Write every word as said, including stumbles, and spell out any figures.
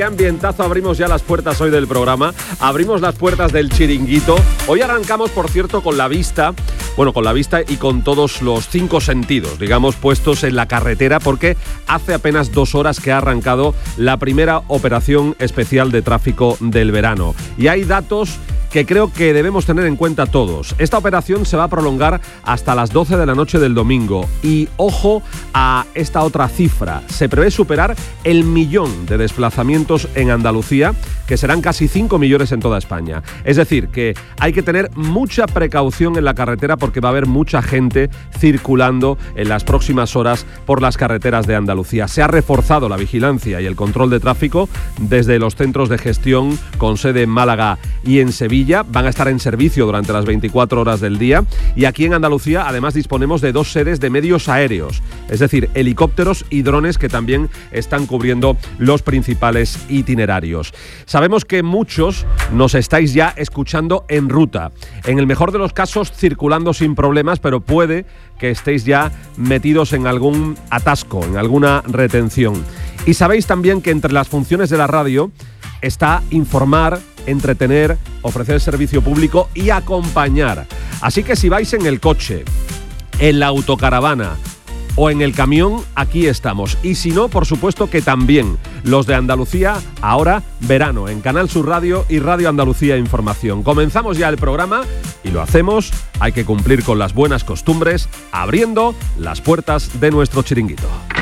Qué ambientazo, abrimos ya las puertas hoy del programa, abrimos las puertas del chiringuito. Hoy arrancamos, por cierto, con la vista, bueno, con la vista y con todos los cinco sentidos, digamos, puestos en la carretera, porque hace apenas dos horas que ha arrancado la primera operación especial de tráfico del verano. Y hay datos que creo que debemos tener en cuenta todos. Esta operación se va a prolongar hasta las doce de la noche del domingo. Y ojo a esta otra cifra. Se prevé superar el millón de desplazamientos en Andalucía, que serán casi cinco millones en toda España. Es decir, que hay que tener mucha precaución en la carretera porque va a haber mucha gente circulando en las próximas horas por las carreteras de Andalucía. Se ha reforzado la vigilancia y el control de tráfico desde los centros de gestión con sede en Málaga y en Sevilla. Van a estar en servicio durante las veinticuatro horas del día, y aquí en Andalucía además disponemos de dos sedes de medios aéreos, es decir, helicópteros y drones que también están cubriendo los principales itinerarios. Sabemos que muchos nos estáis ya escuchando en ruta, en el mejor de los casos circulando sin problemas, pero puede que estéis ya metidos en algún atasco, en alguna retención. Y sabéis también que entre las funciones de la radio está informar, entretener, ofrecer servicio público y acompañar. Así que si vais en el coche, en la autocaravana o en el camión, aquí estamos. Y si no, por supuesto que también los de Andalucía, ahora verano, en Canal Sur Radio y Radio Andalucía Información. Comenzamos ya el programa y lo hacemos, hay que cumplir con las buenas costumbres, abriendo las puertas de nuestro chiringuito.